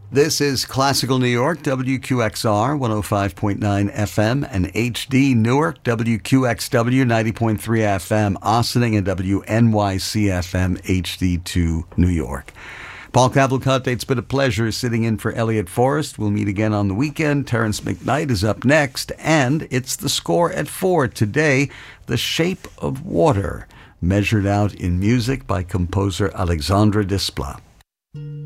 This is Classical New York, WQXR 105.9 FM, and HD Newark, WQXW 90.3 FM, Ossining, and WNYC FM HD2 New York. Paul Cavalcante, it's been a pleasure sitting in for Elliot Forrest. We'll meet again on the weekend. Terrence McKnight is up next, and it's the score at 4 today, The Shape of Water, measured out in music by composer Alexandre Desplat.